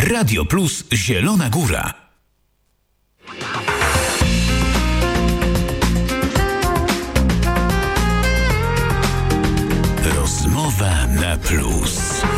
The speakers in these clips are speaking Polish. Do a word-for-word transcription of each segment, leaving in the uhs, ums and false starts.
Radio Plus Zielona Góra. Rozmowa na plus.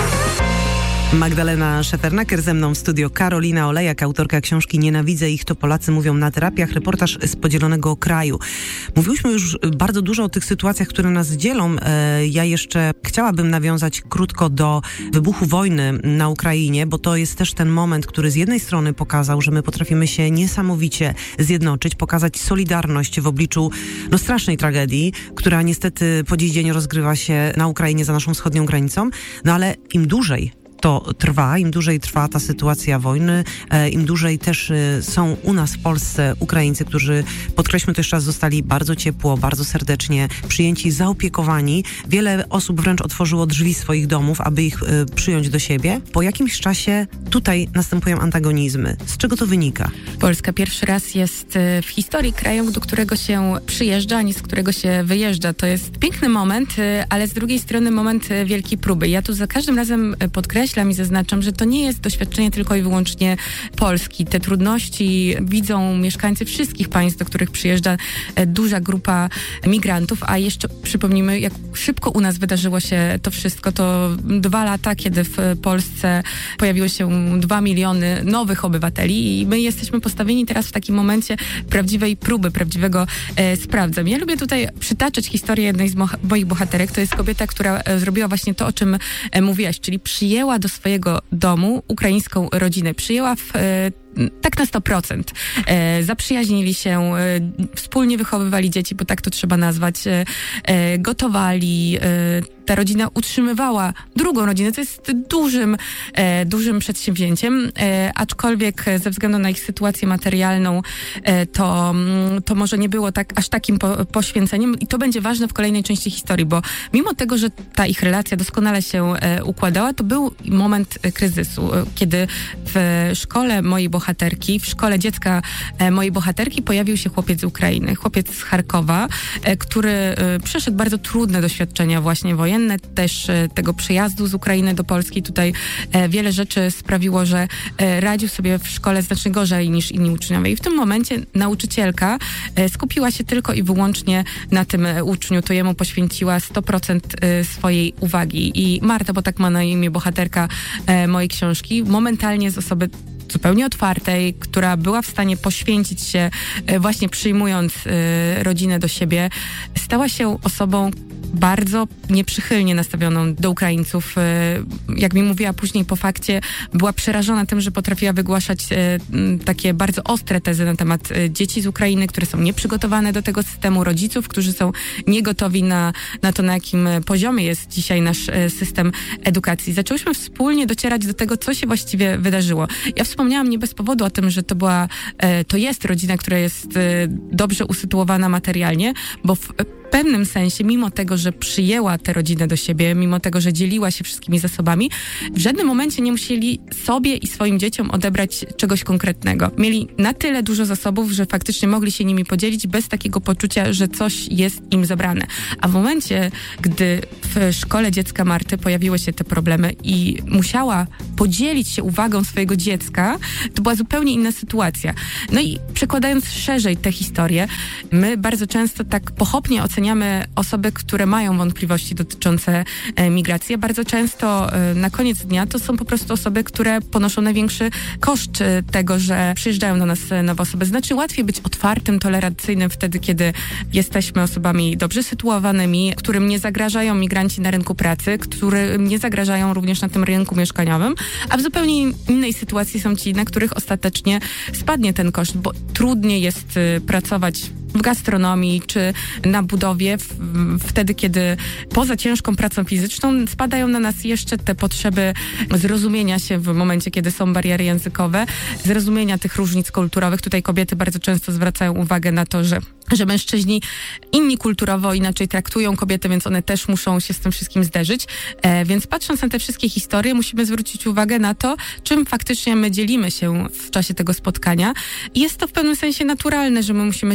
Magdalena Szefernaker, ze mną w studio Karolina Olejak, autorka książki Nienawidzę ich, to Polacy mówią na terapiach, reportaż z podzielonego kraju. Mówiłyśmy już bardzo dużo o tych sytuacjach, które nas dzielą. Ja jeszcze chciałabym nawiązać krótko do wybuchu wojny na Ukrainie, bo to jest też ten moment, który z jednej strony pokazał, że my potrafimy się niesamowicie zjednoczyć, pokazać solidarność w obliczu no, strasznej tragedii, która niestety po dziś dzień rozgrywa się na Ukrainie za naszą wschodnią granicą, no ale im dłużej to trwa, im dłużej trwa ta sytuacja wojny, im dłużej też są u nas w Polsce Ukraińcy, którzy, podkreślmy to jeszcze raz, zostali bardzo ciepło, bardzo serdecznie przyjęci, zaopiekowani. Wiele osób wręcz otworzyło drzwi swoich domów, aby ich przyjąć do siebie. Po jakimś czasie tutaj następują antagonizmy. Z czego to wynika? Polska pierwszy raz jest w historii kraju, do którego się przyjeżdża, a nie z którego się wyjeżdża. To jest piękny moment, ale z drugiej strony moment wielkiej próby. Ja tu za każdym razem podkreślam i zaznaczam, że to nie jest doświadczenie tylko i wyłącznie Polski. Te trudności widzą mieszkańcy wszystkich państw, do których przyjeżdża duża grupa migrantów, a jeszcze przypomnijmy, jak szybko u nas wydarzyło się to wszystko. To dwa lata, kiedy w Polsce pojawiło się dwa miliony nowych obywateli i my jesteśmy postawieni teraz w takim momencie prawdziwej próby, prawdziwego e, sprawdzam. Ja lubię tutaj przytaczać historię jednej z mo- moich bohaterek. To jest kobieta, która e, zrobiła właśnie to, o czym e, mówiłaś, czyli przyjęła do swojego domu ukraińską rodzinę. Przyjęła w e, tak na sto procent. E, zaprzyjaźnili się, e, wspólnie wychowywali dzieci, bo tak to trzeba nazwać, e, e, gotowali. E, ta rodzina utrzymywała drugą rodzinę, co jest dużym, e, dużym przedsięwzięciem, e, aczkolwiek ze względu na ich sytuację materialną e, to, to może nie było tak aż takim po, poświęceniem i to będzie ważne w kolejnej części historii, bo mimo tego, że ta ich relacja doskonale się e, układała, to był moment e, kryzysu, e, kiedy w szkole mojej bohaterki, w szkole dziecka e, mojej bohaterki pojawił się chłopiec z Ukrainy, chłopiec z Charkowa, e, który e, przeszedł bardzo trudne doświadczenia właśnie wojenne, też e, tego przyjazdu z Ukrainy do Polski. Tutaj e, wiele rzeczy sprawiło, że e, radził sobie w szkole znacznie gorzej niż inni uczniowie. I w tym momencie nauczycielka e, skupiła się tylko i wyłącznie na tym e, uczniu. To jemu poświęciła sto procent e, swojej uwagi. I Marta, bo tak ma na imię bohaterka e, mojej książki, momentalnie z osoby zupełnie otwartej, która była w stanie poświęcić się e, właśnie przyjmując e, rodzinę do siebie, stała się osobą bardzo nieprzychylnie nastawioną do Ukraińców. Jak mi mówiła później po fakcie, była przerażona tym, że potrafiła wygłaszać takie bardzo ostre tezy na temat dzieci z Ukrainy, które są nieprzygotowane do tego systemu, rodziców, którzy są niegotowi na, na to, na jakim poziomie jest dzisiaj nasz system edukacji. Zaczęłyśmy wspólnie docierać do tego, co się właściwie wydarzyło. Ja wspomniałam nie bez powodu o tym, że to była, to jest rodzina, która jest dobrze usytuowana materialnie, bo w W pewnym sensie, mimo tego, że przyjęła tę rodzinę do siebie, mimo tego, że dzieliła się wszystkimi zasobami, w żadnym momencie nie musieli sobie i swoim dzieciom odebrać czegoś konkretnego. Mieli na tyle dużo zasobów, że faktycznie mogli się nimi podzielić bez takiego poczucia, że coś jest im zabrane. A w momencie, gdy w szkole dziecka Marty pojawiły się te problemy i musiała podzielić się uwagą swojego dziecka, to była zupełnie inna sytuacja. No i przekładając szerzej tę historię, my bardzo często tak pochopnie oceniamy osoby, które mają wątpliwości dotyczące e, migracji. Bardzo często e, na koniec dnia to są po prostu osoby, które ponoszą największy koszt e, tego, że przyjeżdżają do nas e, nowe osoby. Znaczy łatwiej być otwartym, tolerancyjnym wtedy, kiedy jesteśmy osobami dobrze sytuowanymi, którym nie zagrażają migranci na rynku pracy, którym nie zagrażają również na tym rynku mieszkaniowym, a w zupełnie innej sytuacji są ci, na których ostatecznie spadnie ten koszt, bo trudniej jest e, pracować w gastronomii czy na budowie, w, wtedy kiedy poza ciężką pracą fizyczną spadają na nas jeszcze te potrzeby zrozumienia się w momencie, kiedy są bariery językowe, zrozumienia tych różnic kulturowych. Tutaj kobiety bardzo często zwracają uwagę na to, że że mężczyźni inni kulturowo inaczej traktują kobiety, więc one też muszą się z tym wszystkim zderzyć. E, więc patrząc na te wszystkie historie, musimy zwrócić uwagę na to, czym faktycznie my dzielimy się w czasie tego spotkania. I jest to w pewnym sensie naturalne, że my musimy się dotrzeć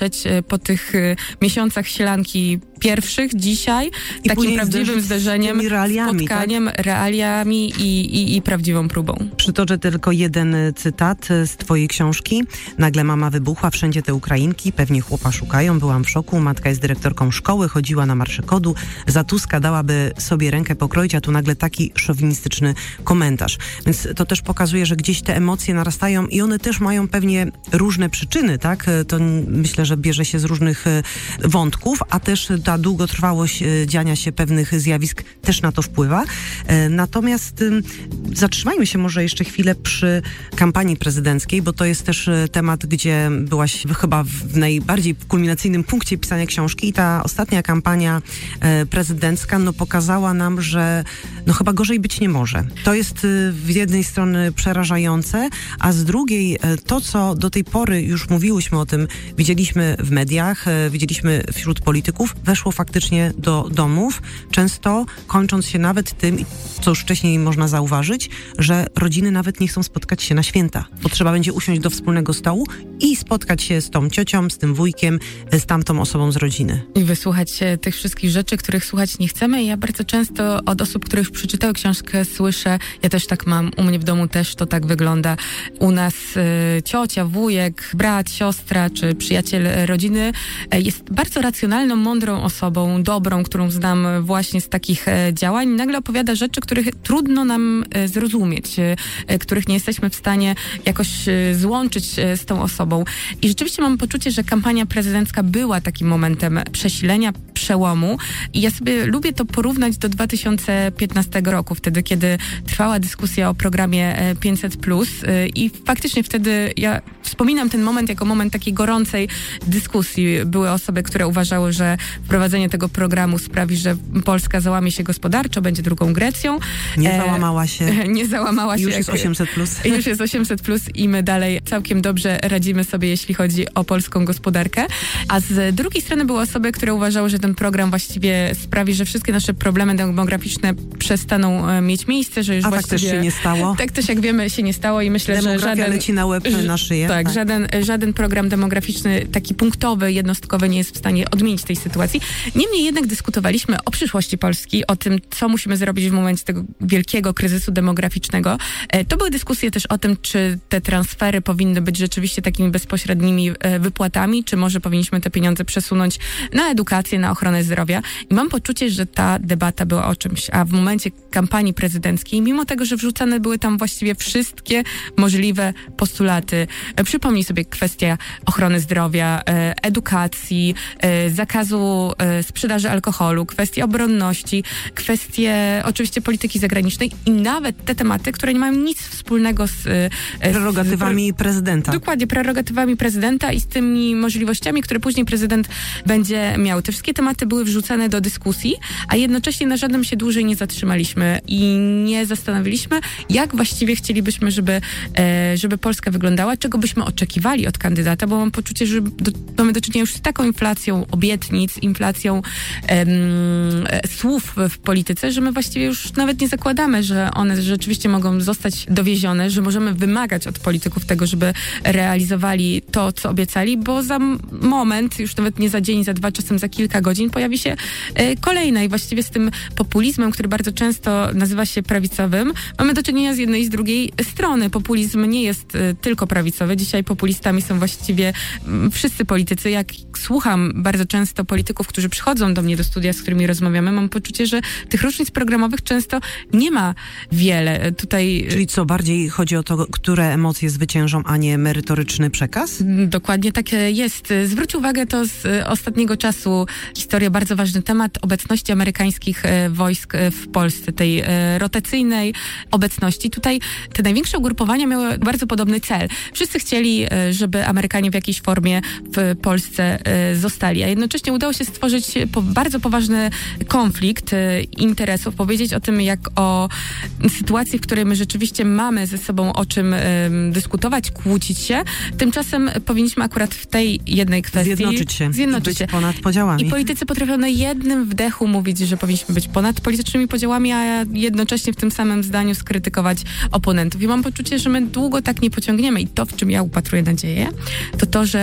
patrzeć po tych miesiącach sielanki pierwszych dzisiaj I takim prawdziwym zderzeniem, realiami, spotkaniem, tak? realiami i, i, i prawdziwą próbą. Przytoczę tylko jeden cytat z twojej książki. Nagle mama wybuchła, wszędzie te Ukrainki, pewnie chłopa szukają, byłam w szoku, matka jest dyrektorką szkoły, chodziła na marsze kodu, za Tuska dałaby sobie rękę pokroić, a tu nagle taki szowinistyczny komentarz. Więc to też pokazuje, że gdzieś te emocje narastają i one też mają pewnie różne przyczyny, tak? To myślę, że bierze się z różnych wątków, a też ta długotrwałość dziania się pewnych zjawisk też na to wpływa. Natomiast zatrzymajmy się może jeszcze chwilę przy kampanii prezydenckiej, bo to jest też temat, gdzie byłaś chyba w najbardziej kulminacyjnym punkcie pisania książki i ta ostatnia kampania prezydencka no, pokazała nam, że no, chyba gorzej być nie może. To jest z jednej strony przerażające, a z drugiej to, co do tej pory już mówiłyśmy o tym, widzieliśmy w mediach, widzieliśmy wśród polityków, weszło faktycznie do domów, często kończąc się nawet tym, co już wcześniej można zauważyć, że rodziny nawet nie chcą spotkać się na święta, bo trzeba będzie usiąść do wspólnego stołu i spotkać się z tą ciocią, z tym wujkiem, z tamtą osobą z rodziny. I wysłuchać się tych wszystkich rzeczy, których słuchać nie chcemy. Ja bardzo często od osób, które już przeczytały książkę, słyszę, ja też tak mam, u mnie w domu też to tak wygląda. U nas y, ciocia, wujek, brat, siostra czy przyjaciel rodziny y, jest bardzo racjonalną, mądrą osobą, dobrą, którą znam właśnie z takich y, działań. Nagle opowiada rzeczy, których trudno nam y, zrozumieć, y, których nie jesteśmy w stanie jakoś y, złączyć y, z tą osobą. I rzeczywiście mam poczucie, że kampania prezydencka była takim momentem przesilenia, przełomu. I ja sobie lubię to porównać do dwa tysiące piętnastego roku, wtedy, kiedy trwała dyskusja o programie pięćset plus i faktycznie wtedy ja wspominam ten moment jako moment takiej gorącej dyskusji. Były osoby, które uważały, że wprowadzenie tego programu sprawi, że Polska załamie się gospodarczo, będzie drugą Grecją. Nie załamała się. E, nie załamała się. Już jest osiemset plus. Już jest osiemset plus i my dalej całkiem dobrze radzimy sobie, jeśli chodzi o polską gospodarkę. A z drugiej strony były osoby, które uważały, że ten program właściwie sprawi, że wszystkie nasze problemy demograficzne przestaną e, mieć miejsce, że już A właściwie... tak też się nie stało. Tak też, jak wiemy, się nie stało i myślę, Demografia że żaden... leci na łeb, na szyję. Tak, tak. Żaden, żaden program demograficzny, taki punktowy, jednostkowy nie jest w stanie odmienić tej sytuacji. Niemniej jednak dyskutowaliśmy o przyszłości Polski, o tym, co musimy zrobić w momencie tego wielkiego kryzysu demograficznego. E, to były dyskusje też o tym, czy te transfery powinny być rzeczywiście takimi bezpośrednimi e, wypłatami, czy może powinniśmy te pieniądze przesunąć na edukację, na ochronę zdrowia. I mam poczucie, że ta debata była o czymś. A w momencie kampanii prezydenckiej, mimo tego, że wrzucane były tam właściwie wszystkie możliwe postulaty, e, przypomnij sobie kwestia ochrony zdrowia, e, edukacji, e, zakazu e, sprzedaży alkoholu, kwestie obronności, kwestie oczywiście polityki zagranicznej i nawet te tematy, które nie mają nic wspólnego z... z prerogatywami z, prezydenta. Dokładnie, prerogatywami prezydenta i z tymi możliwościami, które później prezydent będzie miał. Te wszystkie tematy były wrzucane do dyskusji, a jednocześnie na żadnym się dłużej nie zatrzymaliśmy i nie zastanowiliśmy, jak właściwie chcielibyśmy, żeby, e, żeby Polska wyglądała, czego byśmy oczekiwali od kandydata, bo mam poczucie, że do, mamy do czynienia już z taką inflacją obietnic, inflacją em, słów w polityce, że my właściwie już nawet nie zakładamy, że one rzeczywiście mogą zostać dowiezione, że możemy wymagać od polityków tego, żeby realizowali to, co obiecali, bo za moment, już nawet nie za dzień, za dwa, czasem za kilka godzin pojawi się e, kolejna i właściwie z tym populizmem, który bardzo często nazywa się prawicowym, mamy do czynienia z jednej i z drugiej strony. Populizm nie jest e, tylko prawicowy. Dzisiaj populistami są właściwie m, wszyscy politycy. Jak słucham bardzo często polityków, którzy przychodzą do mnie do studia, z którymi rozmawiamy, mam poczucie, że tych różnic programowych często nie ma wiele. Tutaj... Czyli co, bardziej chodzi o to, które emocje zwyciężą, a nie merytoryczny przekaz? Dokładnie tak jest. Zwróć uwagę, to z ostatniego czasu historia, bardzo ważny temat obecności amerykańskich wojsk w Polsce, tej rotacyjnej obecności. Tutaj te największe ugrupowania miały bardzo podobny cel. Wszyscy chcieli, żeby Amerykanie w jakiejś formie w Polsce zostali, a jednocześnie udało się stworzyć bardzo poważny konflikt interesów, powiedzieć o tym, jak o sytuacji, w której my rzeczywiście mamy ze sobą o czym um, dyskutować, kłócić się. Tymczasem powinniśmy akurat w tej jednej kwestii zjednoczyć się zjednoczyć i być się. ponad podziałami. I politycy potrafią na jednym wdechu mówić, że powinniśmy być ponad politycznymi podziałami, a jednocześnie w tym samym zdaniu skrytykować oponentów. I mam poczucie, że my długo tak nie pociągniemy. I to, w czym ja upatruję nadzieję, to to, że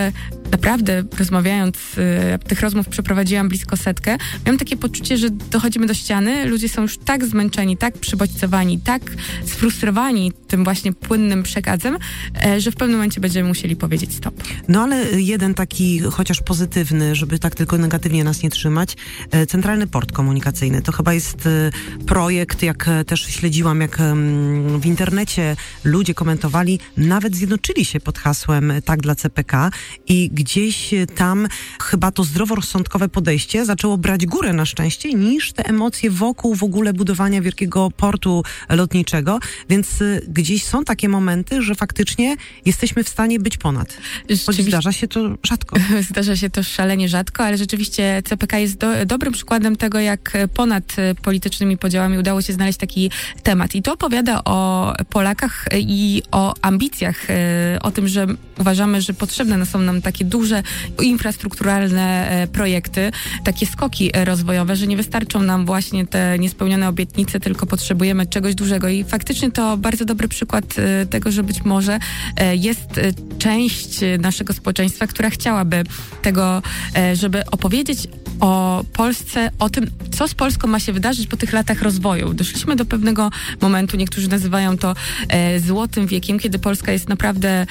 naprawdę rozmawiając, y, tych rozmów przeprowadziłam blisko setkę, miałam takie poczucie, że dochodzimy do ściany, ludzie są już tak zmęczeni, tak przybodźcowani, tak sfrustrowani tym właśnie płynnym przekazem, e, że w pewnym momencie będziemy musieli powiedzieć stop. No ale jeden taki, chociaż pozytywny, żeby tak tylko negatywnie nas nie trzymać, e, Centralny Port Komunikacyjny. To chyba jest e, projekt, jak e, też śledziłam, jak e, w internecie ludzie komentowali, nawet zjednoczyli się pod hasłem Tak dla C P K i gdzieś tam chyba to zdroworozsądkowe podejście zaczęło brać górę na szczęście niż te emocje wokół w ogóle budowania wielkiego portu lotniczego, więc y, gdzieś są takie momenty, że faktycznie jesteśmy w stanie być ponad. Choć zdarza się to rzadko. Zdarza się to szalenie rzadko, ale rzeczywiście C P K jest do, dobrym przykładem tego, jak ponad politycznymi podziałami udało się znaleźć taki temat. I to opowiada o Polakach i o ambicjach, o tym, że uważamy, że potrzebne są nam takie duże infrastrukturalne projekty, takie skoki rozwojowe, że nie wystarczą nam właśnie te niespełnione obietnice, tylko potrzebujemy czegoś dużego. I faktycznie to bardzo dobry przykład tego, że być może jest część naszego społeczeństwa, która chciałaby tego, żeby opowiedzieć o Polsce, o tym, co z Polską ma się wydarzyć po tych latach rozwoju. Doszliśmy do pewnego momentu, niektórzy nazywają to e, złotym wiekiem, kiedy Polska jest naprawdę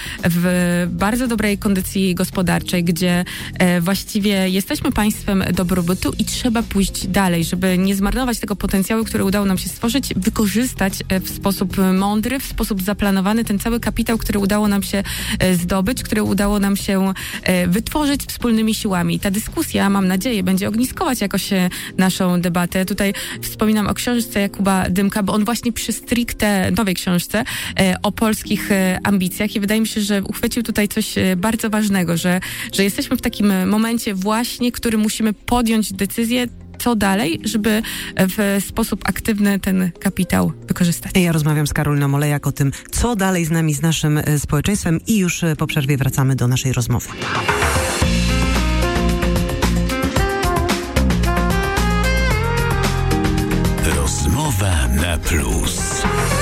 w bardzo dobrej kondycji gospodarczej, gdzie e, właściwie jesteśmy państwem dobrobytu i trzeba pójść dalej, żeby nie zmarnować tego potencjału, który udało nam się stworzyć, wykorzystać e, w sposób mądry, w sposób zaplanowany ten cały kapitał, który udało nam się e, zdobyć, który udało nam się e, wytworzyć wspólnymi siłami. I ta dyskusja, mam nadzieję, będzie ogniskować jakoś naszą debatę. Tutaj wspominam o książce Jakuba Dymka, bo on właśnie przy stricte nowej książce e, o polskich e, ambicjach i wydaje mi się, że uchwycił tutaj coś e, bardzo ważnego, że, że jesteśmy w takim momencie właśnie, który musimy podjąć decyzję, co dalej, żeby w sposób aktywny ten kapitał wykorzystać. Ja rozmawiam z Karoliną Olejak o tym, co dalej z nami, z naszym e, społeczeństwem i już e, po przerwie wracamy do naszej rozmowy. Rozmowa na plus.